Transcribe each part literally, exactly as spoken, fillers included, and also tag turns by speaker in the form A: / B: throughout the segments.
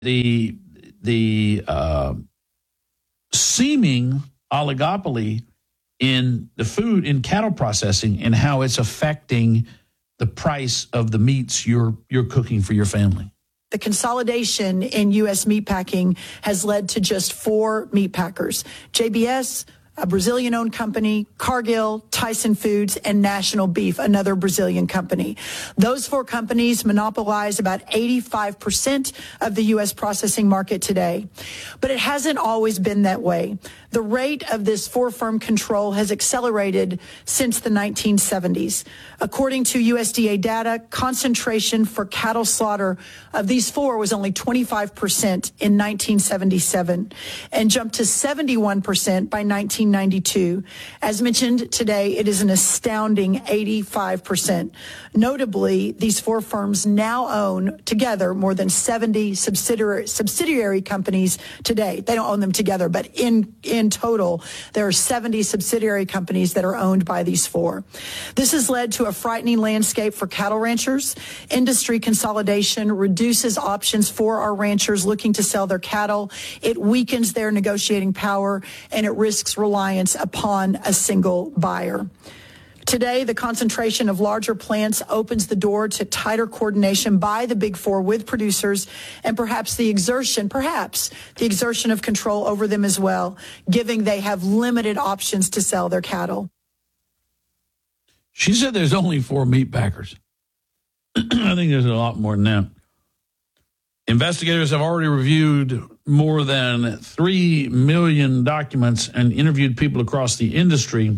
A: the the uh, seeming oligopoly in the food, in cattle processing, and how it's affecting the price of the meats you're you're cooking for your family.
B: The consolidation in U S meatpacking has led to just four meat packers: J B S, a Brazilian-owned company, Cargill, Tyson Foods, and National Beef, another Brazilian company. Those four companies monopolize about eighty-five percent of the U S processing market today. But it hasn't always been that way. The rate of this four-firm control has accelerated since the nineteen seventies. According to U S D A data, concentration for cattle slaughter of these four was only twenty-five percent in nineteen seventy-seven and jumped to seventy-one percent by nineteen ninety-two. As mentioned today, it is an astounding eighty-five percent. Notably, these four firms now own together more than seventy subsidiary, subsidiary companies today. They don't own them together, but in, in total, there are seventy subsidiary companies that are owned by these four. This has led to a frightening landscape for cattle ranchers. Industry consolidation reduces options for our ranchers looking to sell their cattle. It weakens their negotiating power, and it risks reliance upon a single buyer. Today, the concentration of larger plants opens the door to tighter coordination by the Big Four with producers, and perhaps the exertion, perhaps the exertion of control over them as well, given they have limited options to sell their cattle.
A: She said there's only four meat packers. I think there's a lot more than that. Investigators have already reviewed more than three million documents and interviewed people across the industry.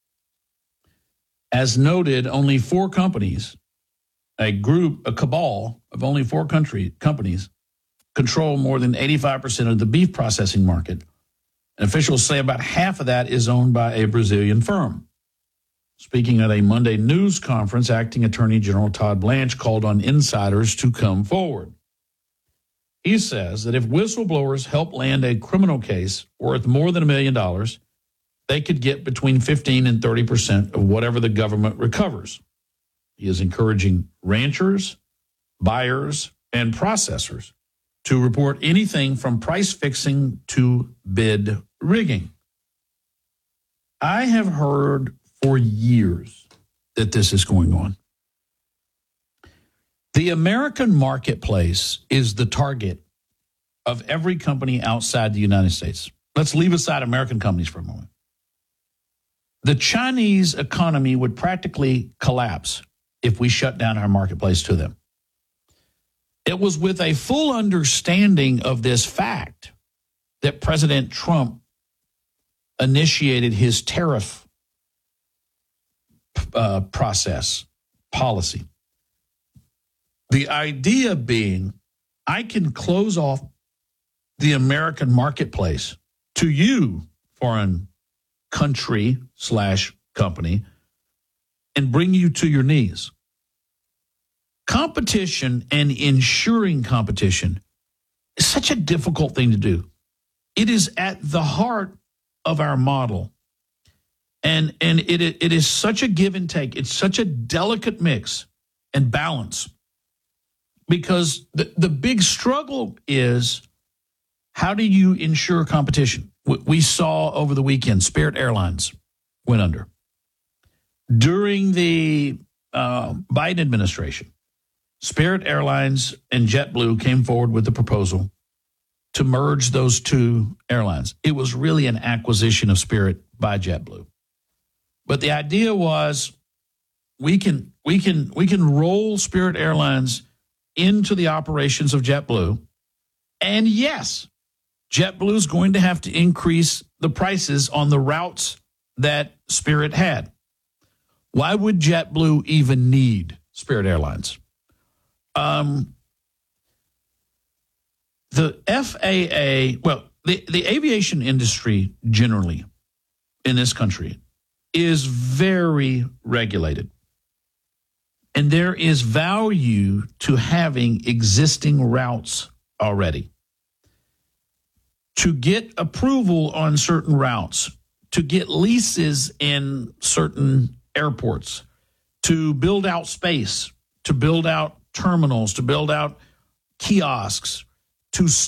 A: As noted, only four companies, a group, a cabal of only four country companies, control more than eighty-five percent of the beef processing market. And officials say about half of that is owned by a Brazilian firm. Speaking at a Monday news conference, Acting Attorney General Todd Blanche called on insiders to come forward. He says that if whistleblowers help land a criminal case worth more than a million dollars, they could get between fifteen and thirty percent of whatever the government recovers. He is encouraging ranchers, buyers, and processors to report anything from price fixing to bid rigging. I have heard for years that this is going on. The American marketplace is the target of every company outside the United States. Let's leave aside American companies for a moment. The Chinese economy would practically collapse if we shut down our marketplace to them. It was with a full understanding of this fact that President Trump initiated his tariff uh, process policy. The idea being, I can close off the American marketplace to you, foreign country slash company, and bring you to your knees. Competition and ensuring competition is such a difficult thing to do. It is at the heart of our model. And, and it, it is such a give and take. It's such a delicate mix and balance. Because the, the big struggle is, how do you ensure competition? We saw over the weekend, Spirit Airlines went under. During the uh, Biden administration, Spirit Airlines and JetBlue came forward with the proposal to merge those two airlines. It was really an acquisition of Spirit by JetBlue. But the idea was, we can we can we can roll Spirit Airlines into the operations of JetBlue. And yes, JetBlue is going to have to increase the prices on the routes that Spirit had. Why would JetBlue even need Spirit Airlines? Um, the F A A, well, the, the aviation industry generally in this country is very regulated. And there is value to having existing routes already. To get approval on certain routes, to get leases in certain airports, to build out space, to build out terminals, to build out kiosks, to